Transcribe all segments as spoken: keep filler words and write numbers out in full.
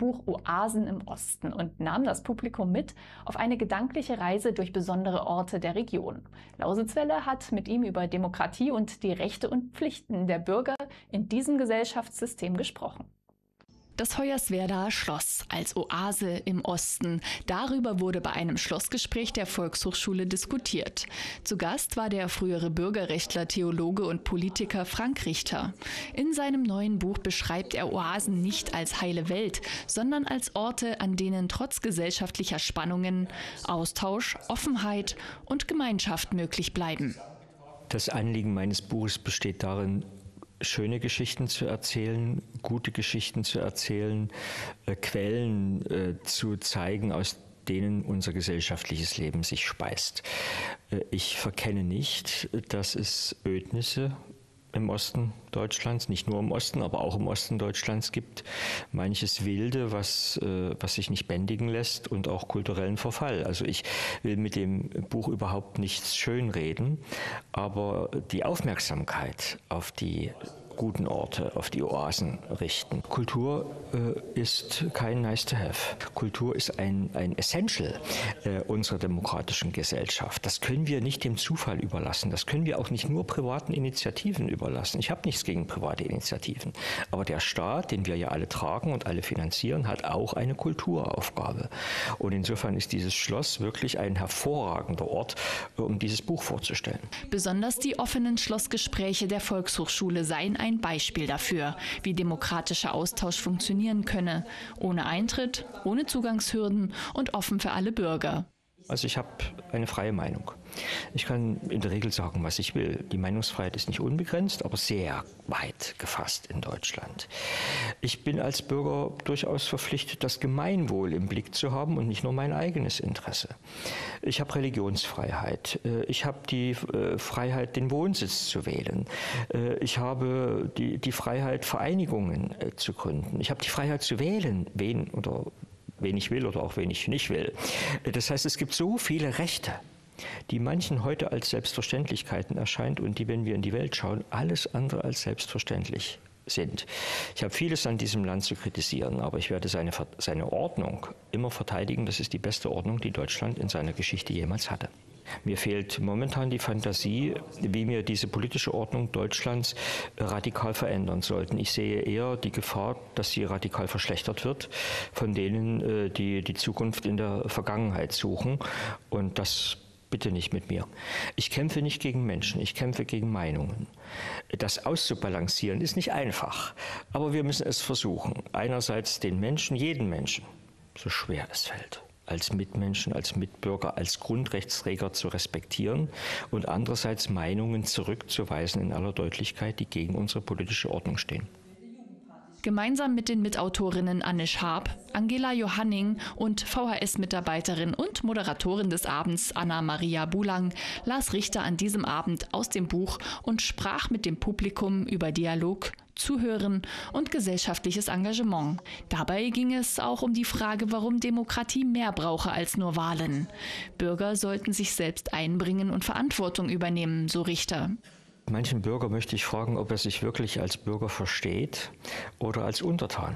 Buch Oasen im Osten und nahm das Publikum mit auf eine gedankliche Reise durch besondere Orte der Region. Lausitzwelle hat mit ihm über Demokratie und die Rechte und Pflichten der Bürger in diesem Gesellschaftssystem gesprochen. Das Hoyerswerdaer Schloss als Oase im Osten. Darüber wurde bei einem Schlossgespräch der Volkshochschule diskutiert. Zu Gast war der frühere Bürgerrechtler, Theologe und Politiker Frank Richter. In seinem neuen Buch beschreibt er Oasen nicht als heile Welt, sondern als Orte, an denen trotz gesellschaftlicher Spannungen Austausch, Offenheit und Gemeinschaft möglich bleiben. Das Anliegen meines Buches besteht darin, schöne Geschichten zu erzählen, gute Geschichten zu erzählen, äh, Quellen äh, zu zeigen, aus denen unser gesellschaftliches Leben sich speist. Äh, ich verkenne nicht, dass es Ödnisse im Osten Deutschlands, nicht nur im Osten, aber auch im Osten Deutschlands gibt. Manches Wilde, was, äh, was sich nicht bändigen lässt und auch kulturellen Verfall. Also ich will mit dem Buch überhaupt nichts schönreden, aber die Aufmerksamkeit auf die guten Orte, auf die Oasen richten. Kultur äh, ist kein nice to have. Kultur ist ein, ein Essential äh, unserer demokratischen Gesellschaft. Das können wir nicht dem Zufall überlassen. Das können wir auch nicht nur privaten Initiativen überlassen. Ich habe nichts gegen private Initiativen. Aber der Staat, den wir ja alle tragen und alle finanzieren, hat auch eine Kulturaufgabe. Und insofern ist dieses Schloss wirklich ein hervorragender Ort, um dieses Buch vorzustellen. Besonders die offenen Schlossgespräche der Volkshochschule seien ein Beispiel dafür, wie demokratischer Austausch funktionieren könne. Ohne Eintritt, ohne Zugangshürden und offen für alle Bürger. Also ich habe eine freie Meinung. Ich kann in der Regel sagen, was ich will. Die Meinungsfreiheit ist nicht unbegrenzt, aber sehr weit gefasst in Deutschland. Ich bin als Bürger durchaus verpflichtet, das Gemeinwohl im Blick zu haben und nicht nur mein eigenes Interesse. Ich habe Religionsfreiheit. Ich habe die Freiheit, den Wohnsitz zu wählen. Ich habe die, die Freiheit, Vereinigungen zu gründen. Ich habe die Freiheit zu wählen, wen oder wen ich will oder auch wen ich nicht will. Das heißt, es gibt so viele Rechte, die manchen heute als Selbstverständlichkeiten erscheint und die, wenn wir in die Welt schauen, alles andere als selbstverständlich sind. Ich habe vieles an diesem Land zu kritisieren, aber ich werde seine, seine Ordnung immer verteidigen. Das ist die beste Ordnung, die Deutschland in seiner Geschichte jemals hatte. Mir fehlt momentan die Fantasie, wie wir diese politische Ordnung Deutschlands radikal verändern sollten. Ich sehe eher die Gefahr, dass sie radikal verschlechtert wird von denen, die die Zukunft in der Vergangenheit suchen. Und das bitte nicht mit mir. Ich kämpfe nicht gegen Menschen, ich kämpfe gegen Meinungen. Das auszubalancieren ist nicht einfach, aber wir müssen es versuchen. Einerseits den Menschen, jeden Menschen, so schwer es fällt, als Mitmenschen, als Mitbürger, als Grundrechtsträger zu respektieren und andererseits Meinungen zurückzuweisen in aller Deutlichkeit, die gegen unsere politische Ordnung stehen. Gemeinsam mit den Mitautorinnen Anne Scharp, Angela Johanning und V H S-Mitarbeiterin und Moderatorin des Abends Anna-Maria Bulang las Richter an diesem Abend aus dem Buch und sprach mit dem Publikum über Dialog, Zuhören und gesellschaftliches Engagement. Dabei ging es auch um die Frage, warum Demokratie mehr brauche als nur Wahlen. Bürger sollten sich selbst einbringen und Verantwortung übernehmen, so Richter. Manchen Bürger möchte ich fragen, ob er sich wirklich als Bürger versteht oder als Untertan.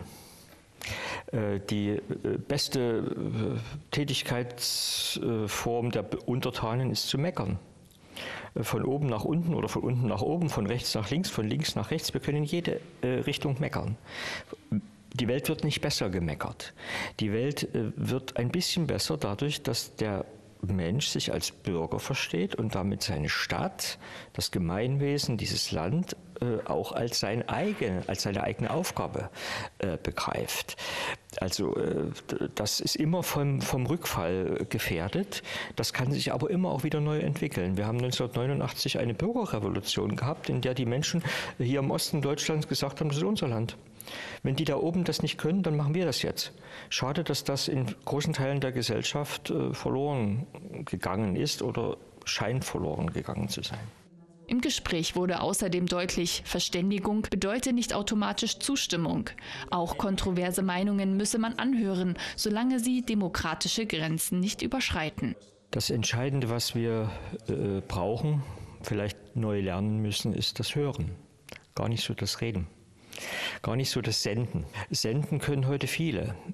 Die beste Tätigkeitsform der Untertanen ist zu meckern. Von oben nach unten oder von unten nach oben, von rechts nach links, von links nach rechts. Wir können in jede Richtung meckern. Die Welt wird nicht besser gemeckert. Die Welt wird ein bisschen besser dadurch, dass der Mensch sich als Bürger versteht und damit seine Stadt, das Gemeinwesen, dieses Land äh, auch als, sein eigen, als seine eigene Aufgabe äh, begreift. Also äh, das ist immer vom, vom Rückfall gefährdet. Das kann sich aber immer auch wieder neu entwickeln. Wir haben neunzehnhundertneunundachtzig eine Bürgerrevolution gehabt, in der die Menschen hier im Osten Deutschlands gesagt haben, das ist unser Land. Wenn die da oben das nicht können, dann machen wir das jetzt. Schade, dass das in großen Teilen der Gesellschaft äh, verloren gegangen ist oder scheint verloren gegangen zu sein. Im Gespräch wurde außerdem deutlich, Verständigung bedeutet nicht automatisch Zustimmung. Auch kontroverse Meinungen müsse man anhören, solange sie demokratische Grenzen nicht überschreiten. Das Entscheidende, was wir äh, brauchen, vielleicht neu lernen müssen, ist das Hören, gar nicht so das Reden. Gar nicht so das Senden. Senden können heute viele.